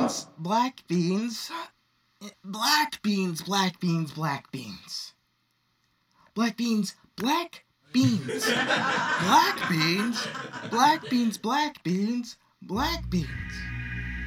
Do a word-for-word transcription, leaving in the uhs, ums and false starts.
beans, black beans, black beans, black beans, black beans. Black beans, black beans. Black beans, black beans, black beans, black beans.